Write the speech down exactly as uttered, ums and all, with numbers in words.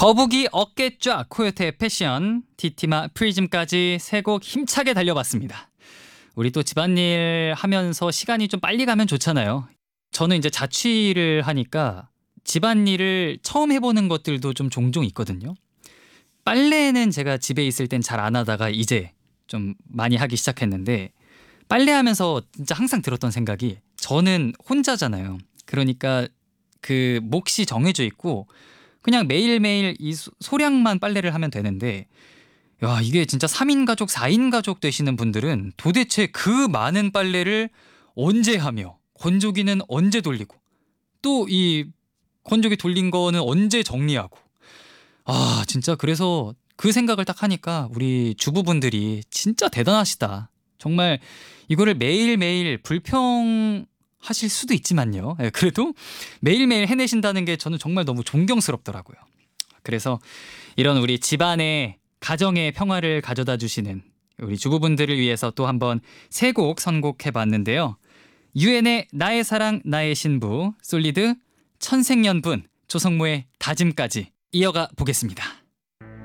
거북이 어깨 쫙 코요태 패션, 디티마 프리즘까지 세 곡 힘차게 달려봤습니다. 우리 또 집안일 하면서 시간이 좀 빨리 가면 좋잖아요. 저는 이제 자취를 하니까 집안일을 처음 해보는 것들도 좀 종종 있거든요. 빨래는 제가 집에 있을 땐 잘 안 하다가 이제 좀 많이 하기 시작했는데, 빨래하면서 진짜 항상 들었던 생각이, 저는 혼자잖아요. 그러니까 그 몫이 정해져 있고 그냥 매일매일 이 소- 소량만 빨래를 하면 되는데, 야, 이게 진짜 삼 인 가족, 사 인 가족 되시는 분들은 도대체 그 많은 빨래를 언제 하며, 건조기는 언제 돌리고, 또 이 건조기 돌린 거는 언제 정리하고. 아, 진짜 그래서 그 생각을 딱 하니까 우리 주부분들이 진짜 대단하시다. 정말 이거를 매일매일 불평하실 수도 있지만요. 예, 그래도 매일매일 해내신다는 게 저는 정말 너무 존경스럽더라고요. 그래서 이런 우리 집안의 가정의 평화를 가져다 주시는 우리 주부분들을 위해서 또 한번 세 곡 선곡해 봤는데요. 유엔의 나의 사랑 나의 신부, 솔리드 천생연분, 조성모의 다짐까지 이어가 보겠습니다.